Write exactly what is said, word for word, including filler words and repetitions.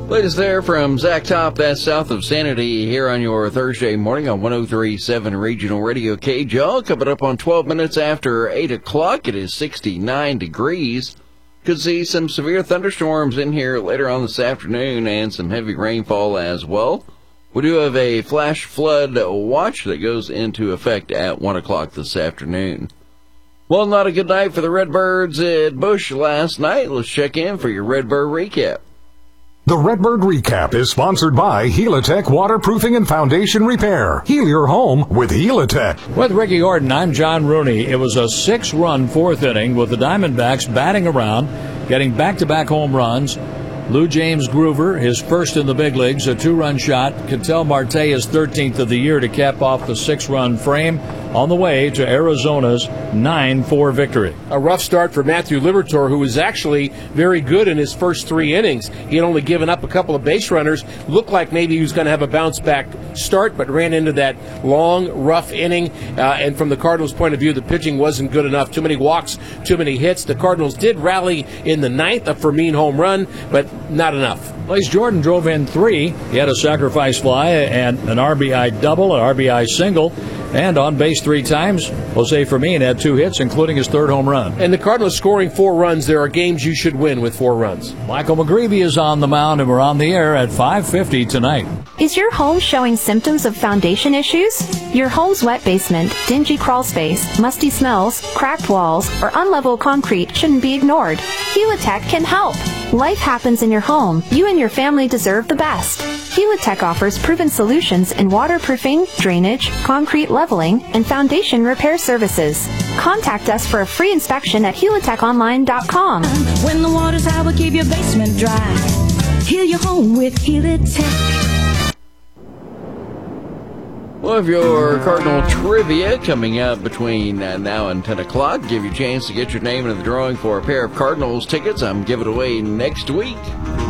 Latest there from Zach Top, that's south of Sanity, here on your Thursday morning on one oh three point seven Regional Radio K J L. Coming up on twelve minutes after eight o'clock, it is sixty-nine degrees. Could see some severe thunderstorms in here later on this afternoon and some heavy rainfall as well. We do have a flash flood watch that goes into effect at one o'clock this afternoon. Well, not a good night for the Redbirds at Busch last night. Let's check in for your Redbird recap. The Redbird Recap is sponsored by Helitech Waterproofing and Foundation Repair. Heal your home with Helitech. With Ricky Gordon, I'm John Rooney. It was a six-run fourth inning with the Diamondbacks batting around, getting back-to-back home runs. Lou James Groover, his first in the big leagues, a two-run shot. Ketel Marte, his thirteenth of the year to cap off the six-run frame on the way to Arizona's nine four victory. A rough start for Matthew Liberatore, who was actually very good in his first three innings. He had only given up a couple of base runners. Looked like maybe he was going to have a bounce-back start, but ran into that long, rough inning. Uh, and from the Cardinals' point of view, the pitching wasn't good enough. Too many walks, too many hits. The Cardinals did rally in the ninth, a Fermin home run, but not enough. Blaze Jordan drove in three. He had a sacrifice fly and an R B I double, an R B I single, and on base three times. Jose Fermin had two hits, including his third home run. And the Cardinals scoring four runs. There are games you should win with four runs. Michael McGreevy is on the mound, and we're on the air at five fifty tonight. Is your home showing symptoms of foundation issues? Your home's wet basement, dingy crawl space, musty smells, cracked walls, or unlevel concrete shouldn't be ignored. Helitech can help. Life happens in your home. You and your family deserve the best. Helitech offers proven solutions in waterproofing, drainage, concrete leveling, and foundation repair services. Contact us for a free inspection at helitech online dot com. When the water's high, we'll keep your basement dry. Heal your home with Helitech. We'll have your Cardinal trivia coming up between uh, now and ten o'clock. Give you a chance to get your name into the drawing for a pair of Cardinals tickets. I'm giving away next week.